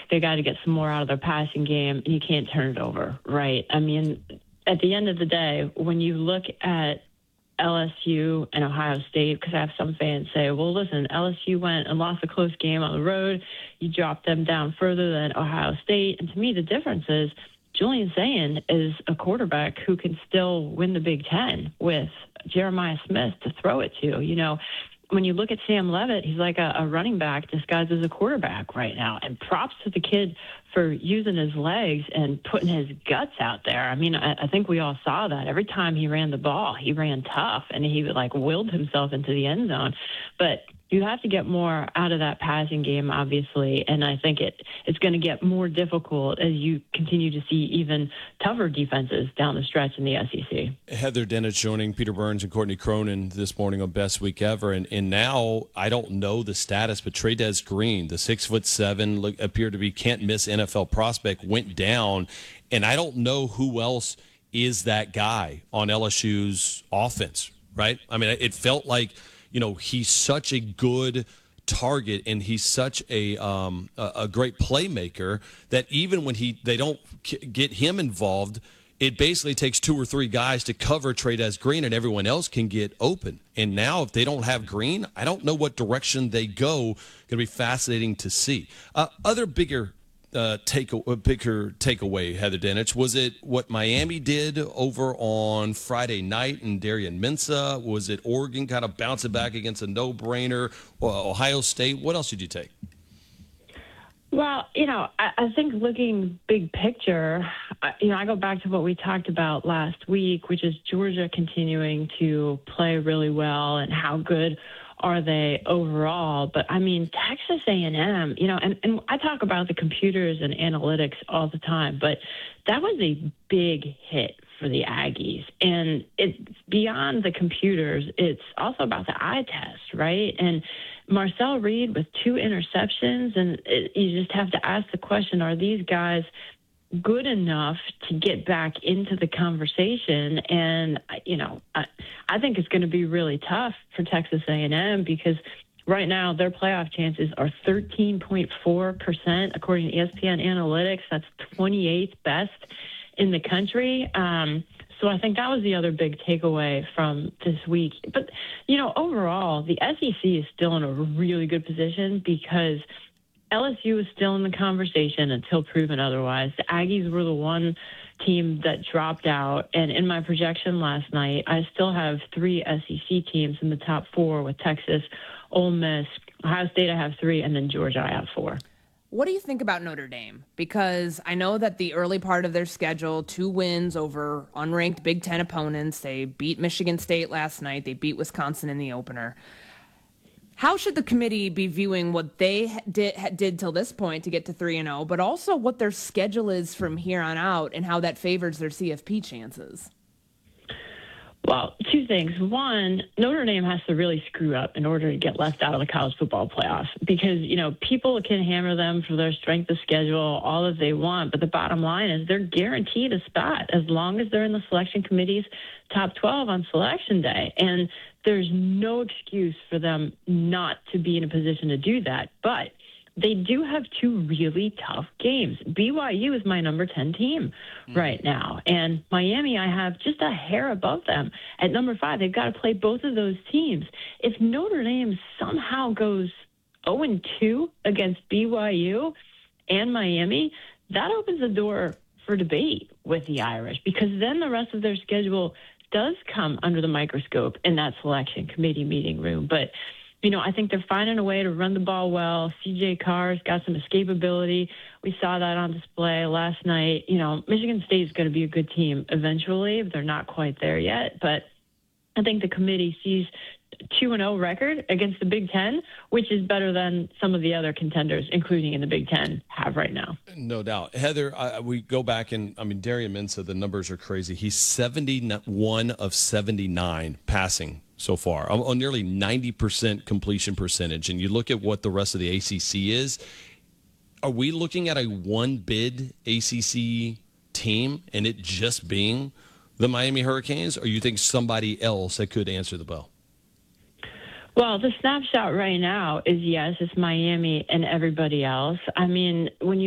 They got to get some more out of their passing game, and you can't turn it over, right? I mean, at the end of the day, when you look at LSU and Ohio State, because I have some fans say, well, listen, LSU went and lost a close game on the road. You dropped them down further than Ohio State. And to me, the difference is Julian Sayin is a quarterback who can still win the Big Ten with Jeremiah Smith to throw it to. You know, when you look at Sam Levitt, he's like a running back disguised as a quarterback right now. And props to the kid for using his legs and putting his guts out there. I mean, I think we all saw that. Every time he ran the ball, he ran tough, and he like willed himself into the end zone. But you have to get more out of that passing game, obviously, and I think it's going to get more difficult as you continue to see even tougher defenses down the stretch in the SEC. Heather Dinich joining Peter Burns and Courtney Cronin this morning on Best Week Ever, and now I don't know the status, but Trey'Dez Green, the 6'7", appeared to be can't-miss NFL prospect, went down, and I don't know who else is that guy on LSU's offense, right? I mean, it felt like, you know, he's such a good target and he's such a great playmaker that even when they don't get him involved, it basically takes 2 or 3 guys to cover Trey'Dez Green and everyone else can get open. And now if they don't have Green, I don't know what direction they go. Going to be fascinating to see. Other bigger takeaway, Heather Dinich, was it what Miami did over on Friday night in Darian Mensah? Was it Oregon kind of bouncing back against a no-brainer? Ohio State? What else did you take? Well, you know, I think looking big picture, you know, I go back to what we talked about last week, which is Georgia continuing to play really well and how good are they overall. But, I mean, Texas A&M, you know, and I talk about the computers and analytics all the time, but that was a big hit for the Aggies. And it's beyond the computers. It's also about the eye test, right? And Marcel Reed with 2 interceptions, and you just have to ask the question, are these guys good enough to get back into the conversation? And, you know, I think it's going to be really tough for Texas A&M because right now their playoff chances are 13.4%, according to ESPN Analytics. That's 28th best in the country. So I think that was the other big takeaway from this week. But, you know, overall, the SEC is still in a really good position because LSU is still in the conversation until proven otherwise. The Aggies were the one team that dropped out. And in my projection last night, I still have 3 SEC teams in the top 4 with Texas, Ole Miss, Ohio State I have 3, and then Georgia I have 4. What do you think about Notre Dame? Because I know that the early part of their schedule, 2 wins over unranked Big Ten opponents. They beat Michigan State last night. They beat Wisconsin in the opener. How should the committee be viewing what they did till this point to get to 3-0, but also what their schedule is from here on out and how that favors their CFP chances? Well, 2 things. One, Notre Dame has to really screw up in order to get left out of the college football playoffs because, you know, people can hammer them for their strength of schedule all that they want, but the bottom line is they're guaranteed a spot as long as they're in the selection committee's top 12 on selection day. And there's no excuse for them not to be in a position to do that. But they do have 2 really tough games. BYU is my number 10 team right now. And Miami, I have just a hair above them at number 5. They've got to play both of those teams. If Notre Dame somehow goes 0-2 against BYU and Miami, that opens the door for debate with the Irish because then the rest of their schedule does come under the microscope in that selection committee meeting room. But, you know, I think they're finding a way to run the ball well. C.J. Carr's got some escapability. We saw that on display last night. You know, Michigan State is going to be a good team eventually. They're not quite there yet. But I think the committee sees 2-0 record against the Big Ten, which is better than some of the other contenders, including in the Big Ten, have right now. No doubt. Heather, we go back and, I mean, Darian Mensah, the numbers are crazy. He's 71 of 79 passing so far, on nearly 90% completion percentage. And you look at what the rest of the ACC is, are we looking at a one-bid ACC team and it just being the Miami Hurricanes, or you think somebody else that could answer the bell? Well, the snapshot right now is, yes, it's Miami and everybody else. I mean, when you